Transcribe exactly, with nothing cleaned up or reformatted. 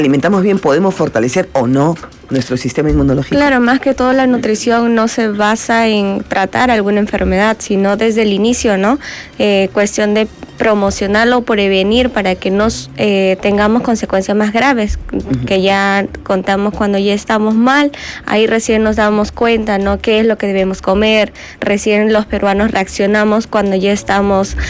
alimentamos bien, podemos fortalecer o no nuestro sistema inmunológico. Claro, más que todo la nutrición no se basa en tratar alguna enfermedad, sino desde el inicio, ¿no? Eh, cuestión de promocionarlo o prevenir para que no eh, tengamos consecuencias más graves, uh-huh. que ya contamos cuando ya estamos mal, ahí recién nos damos cuenta, ¿no? Qué es lo que debemos comer, recién los peruanos reaccionamos cuando ya estamos